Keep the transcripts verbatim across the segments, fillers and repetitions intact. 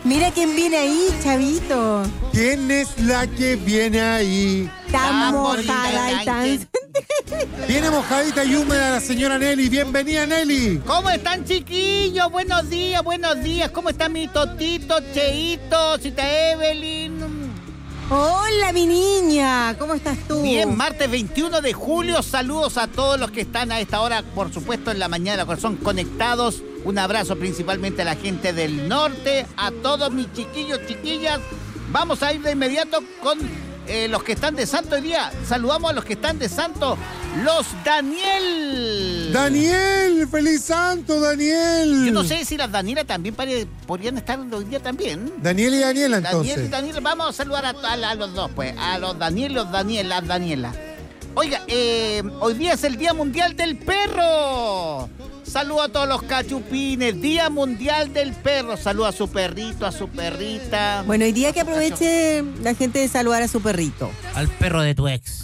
Mira quién viene ahí, chavito. ¿Quién es la que viene ahí? Tan mojada y tan... Viene mojadita y húmeda la señora Nelly. Bienvenida, Nelly. ¿Cómo están, chiquillos? Buenos días, buenos días. ¿Cómo está mi Totito, Cheito, Cita Evelyn? Hola, mi niña. ¿Cómo estás tú? Bien, martes veintiuno de julio. Saludos a todos los que están a esta hora, por supuesto, en la mañana de corazón conectados. Un abrazo principalmente a la gente del norte, a todos mis chiquillos, chiquillas. Vamos a ir de inmediato con eh, los que están de santo hoy día. Saludamos a los que están de santo, los Daniel. Daniel, feliz santo, Daniel. Yo no sé si las Danielas también pare, podrían estar hoy día también. Daniel y Daniela, entonces. Daniel y Daniel, vamos a saludar a, a, a los dos, pues. A los Daniel y los Daniel, las Danielas. Oiga, eh, hoy día es el Día Mundial del Perro. Saludo a todos los cachupines. Día Mundial del Perro. Saludo a su perrito, a su perrita. Bueno, hoy día que aproveche la gente de saludar a su perrito. Al perro de tu ex.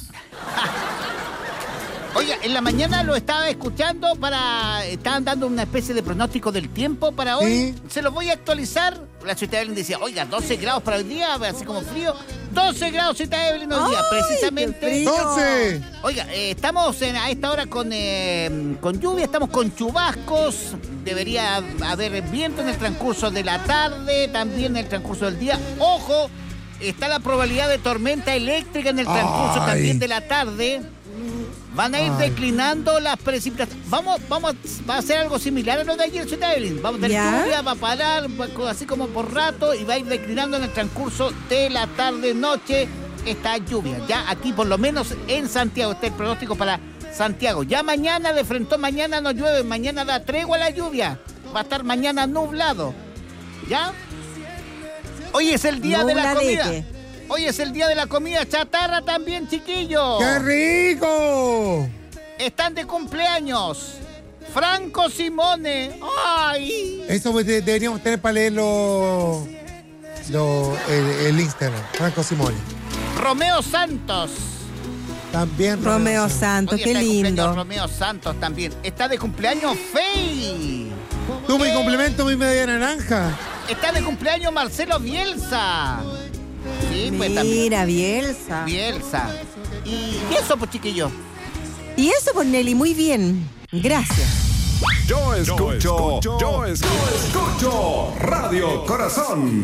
Oiga, en la mañana lo estaba escuchando para... Estaban dando una especie de pronóstico del tiempo para hoy. ¿Sí? Se los voy a actualizar. La Cita Evelyn decía, oiga, doce grados para hoy día, así como frío. doce grados, Cita Evelyn, hoy día, ¡Ay, precisamente. qué frío! doce. Oiga, eh, estamos en, a esta hora con, eh, con lluvia, estamos con chubascos. Debería haber viento en el transcurso de la tarde, también en el transcurso del día. ¡Ojo! Está la probabilidad de tormenta eléctrica en el transcurso Ay. también de la tarde. Van a ir Ay. declinando las precipitaciones. Vamos, vamos, va a ser algo similar a lo de ayer, Cita Evelyn. Vamos a tener ¿Ya? lluvia, va a parar, va- así como por rato, y va a ir declinando en el transcurso de la tarde-noche esta lluvia. Ya aquí, por lo menos en Santiago, está el pronóstico para Santiago. Ya mañana, de frente, mañana no llueve, mañana da tregua a la lluvia. Va a estar mañana nublado. ¿Ya? Hoy es el día de la Nubladete. comida. Hoy es el día de la comida chatarra también, chiquillos. ¡Qué rico! Están de cumpleaños Franco Simone. ¡Ay! Eso pues, de- deberíamos tener para leerlo lo, el, el Instagram. Franco Simone. Romeo Santos. También Romeo Santos. Santos, Hoy qué está de cumpleaños lindo. Romeo Santos también. Está de cumpleaños Fey. Tú me complemento mi media naranja. Está de cumpleaños Marcelo Bielsa. Sí, pues también. Mira, Bielsa. Bielsa. Y, y eso, pues, chiquillo. Y eso, pues, Nelly, muy bien. Gracias. Yo escucho, yo escucho, yo escucho Radio Corazón.